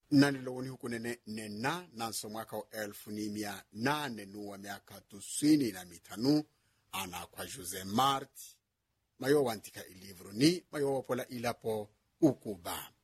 Nalilowoni hukunene nena nanso mwaka wa 1895 ana kwa Jose Marti mayo wantika ilivro ni mayo wapola ilapo ukuba.